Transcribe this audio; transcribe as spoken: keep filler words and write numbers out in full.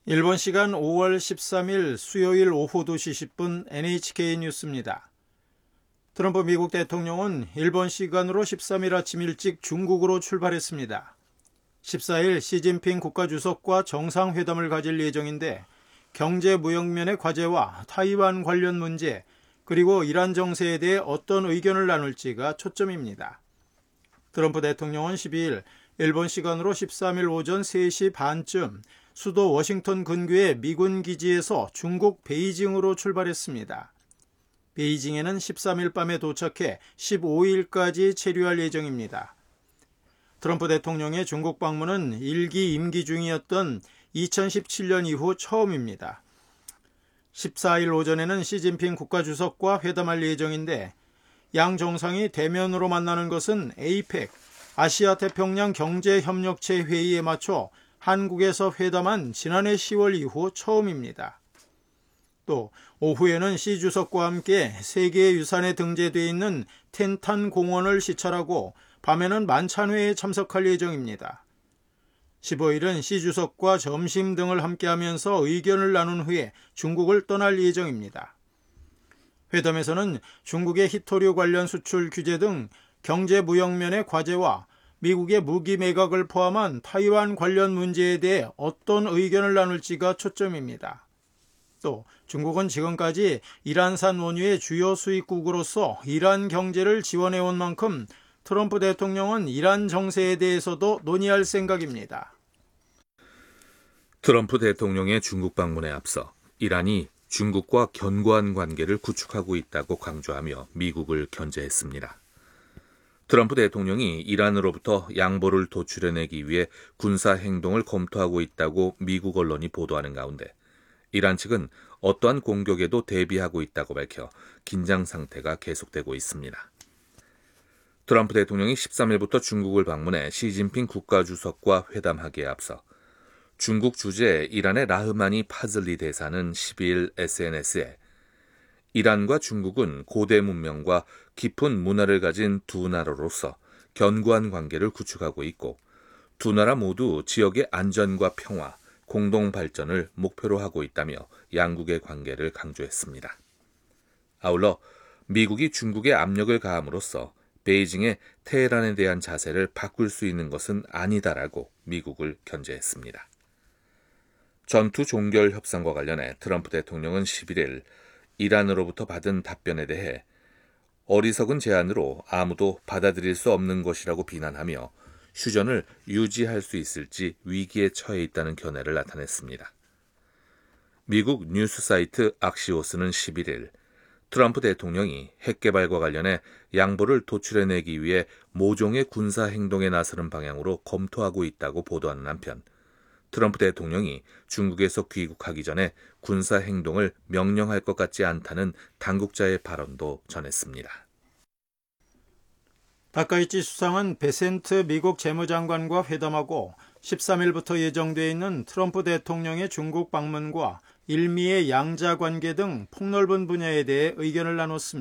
일본 시간 오월 십삼일 수요일 오후 두 시 십 분 엔에이치케이 뉴스입니다. 트럼프 미국 대통령은 일본 시간으로 십삼일 아침 일찍 중국으로 출발했습니다. 십사일 시진핑 국가주석과 정상회담을 가질 예정인데 경제 무역면의 과제와 타이완 관련 문제, 그리고 이란 정세에 대해 어떤 의견을 나눌지가 초점입니다. 트럼프 대통령은 십이일 일본 시간으로 십삼일 오전 세 시 반쯤 수도 워싱턴 근교의 미군 기지에서 중국 베이징으로 출발했습니다. 베이징에는 십삼일 밤에 도착해 십오일까지 체류할 예정입니다. 트럼프 대통령의 중국 방문은 일기 임기 중이었던 이천십칠년 이후 처음입니다. 십사일 오전에는 시진핑 국가주석과 회담할 예정인데 양 정상이 대면으로 만나는 것은 에이펙, 아시아태평양 경제협력체 회의에 맞춰 한국에서 회담한 지난해 시월 이후 처음입니다. 또 오후에는 시 주석과 함께 세계유산에 등재되어 있는 텐탄 공원을 시찰하고 밤에는 만찬회에 참석할 예정입니다. 십오일은 시 주석과 점심 등을 함께하면서 의견을 나눈 후에 중국을 떠날 예정입니다. 회담에서는 중국의 히토류 관련 수출 규제 등 경제 무역면의 과제와 미국의 무기 매각을 포함한 타이완 관련 문제에 대해 어떤 의견을 나눌지가 초점입니다. 또 중국은 지금까지 이란산 원유의 주요 수입국으로서 이란 경제를 지원해온 만큼 트럼프 대통령은 이란 정세에 대해서도 논의할 생각입니다. 트럼프 대통령의 중국 방문에 앞서 이란이 중국과 견고한 관계를 구축하고 있다고 강조하며 미국을 견제했습니다. 트럼프 대통령이 이란으로부터 양보를 도출해내기 위해 군사행동을 검토하고 있다고 미국 언론이 보도하는 가운데 이란 측은 어떠한 공격에도 대비하고 있다고 밝혀 긴장 상태가 계속되고 있습니다. 트럼프 대통령이 십삼일부터 중국을 방문해 시진핑 국가주석과 회담하기에 앞서 중국 주재 이란의 라흐마니 파즐리 대사는 십이일 에스엔에스에 이란과 중국은 고대 문명과 깊은 문화를 가진 두 나라로서 견고한 관계를 구축하고 있고 두 나라 모두 지역의 안전과 평화, 공동 발전을 목표로 하고 있다며 양국의 관계를 강조했습니다. 아울러 미국이 중국에 압력을 가함으로써 베이징의 테헤란에 대한 자세를 바꿀 수 있는 것은 아니다라고 미국을 견제했습니다. 전투 종결 협상과 관련해 트럼프 대통령은 십일일 이란으로부터 받은 답변에 대해 어리석은 제안으로 아무도 받아들일 수 없는 것이라고 비난하며 휴전을 유지할 수 있을지 위기에 처해 있다는 견해를 나타냈습니다. 미국 뉴스 사이트 악시오스는 십일일 트럼프 대통령이 핵 개발과 관련해 양보를 도출해내기 위해 모종의 군사 행동에 나서는 방향으로 검토하고 있다고 보도하는 한편 트럼프 대통령이 중국에서 귀국하기 전에 군사 행동을 명령할 것 같지 않다는 당국자의 발언도 전했습니다. 다카이치 수상은 베센트 미국 재무장관과 회담하고 십삼일부터 예정되어 있는 트럼프 대통령의 중국 방문과 일미의 양자 관계 등 폭넓은 분야에 대해 의견을 나눴습니다.